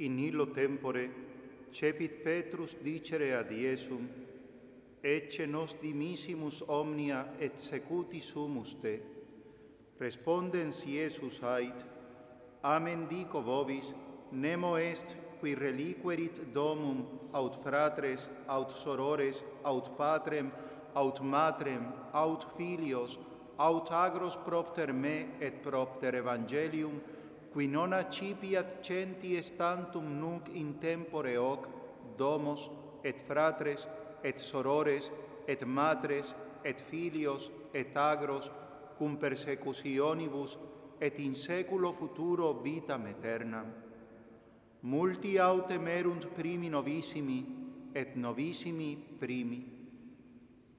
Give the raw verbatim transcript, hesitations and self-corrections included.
In illo tempore cepit Petrus dicere ad Iesum, ecce nos dimissimus omnia et secuti sumus te. Respondens Iesus ait, amen dico vobis, nemo est qui reliquerit domum aut fratres, aut sorores, aut patrem, aut matrem, aut filios, aut agros propter me et propter evangelium, qui non accipiat centie tantum nunc in tempore hoc, domos, et fratres, et sorores, et matres, et filios, et agros, cum persecutionibus, et in saeculo futuro vitam aeternam. Multi autem erunt primi novissimi, et novissimi primi.